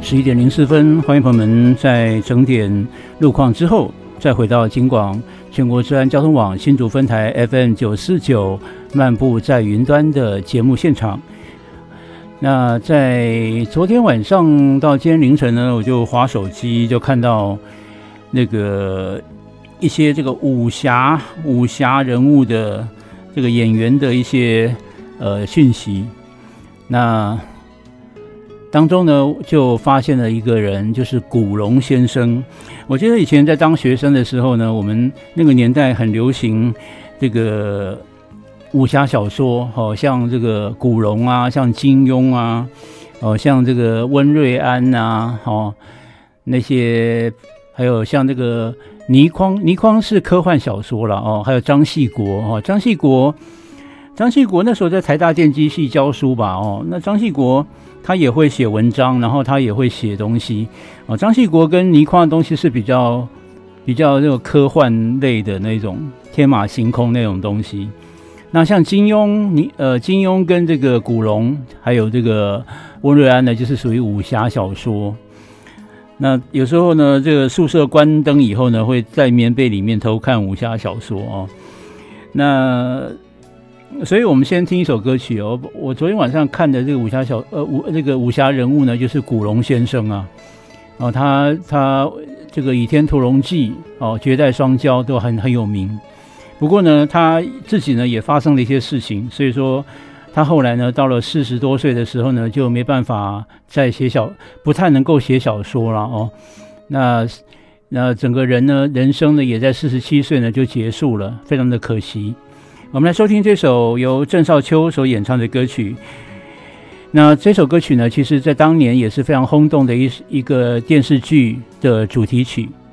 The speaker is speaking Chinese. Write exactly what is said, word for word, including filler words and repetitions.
十一点零四分，欢迎朋友们在整点路况之后，再回到金广全国治安交通网新竹分台 F M 九四九漫步在云端的节目现场。那在昨天晚上到今天凌晨呢，我就滑手机就看到那个一些这个武侠武侠人物的这个演员的一些呃讯息。那当中呢，就发现了一个人，就是古龙先生。我记得以前在当学生的时候呢，我们那个年代很流行这个武侠小说，哦，像这个古龙啊，像金庸啊，哦，像这个温瑞安啊，哦，那些还有像这个倪匡，倪匡是科幻小说了哦，还有张系国哦，张系国，张系国那时候在台大电机系教书吧哦，那张系国他也会写文章，然后他也会写东西哦。张系国跟倪匡的东西是比较比较这个科幻类的那种天马行空那种东西。那像金庸，你呃金庸跟这个古龙还有这个温瑞安呢，就是属于武侠小说。那有时候呢，这个宿舍关灯以后呢，会在棉被里面偷看武侠小说哦。那所以我们先听一首歌曲哦。我昨天晚上看的这个武侠小呃武这个武侠人物呢，就是古龙先生啊。哦，他他这个《倚天屠龙记》哦，《绝代双骄》都很很有名。不过呢，他自己呢也发生了一些事情，所以说他后来呢到了四十多岁的时候呢，就没办法再写小，不太能够写小说了哦。那那整个人呢，人生呢也在四十七岁呢就结束了，非常的可惜。我们来收听这首由郑少秋所演唱的歌曲。那这首歌曲呢，其实在当年也是非常轰动的一一个电视剧的主题曲